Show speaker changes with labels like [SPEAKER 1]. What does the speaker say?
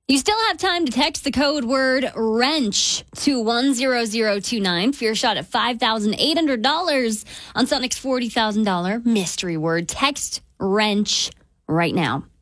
[SPEAKER 1] You still have time to text the code word wrench to 10029 for your shot at $5,800 on Sonic's $40,000 mystery word. Text wrench right now.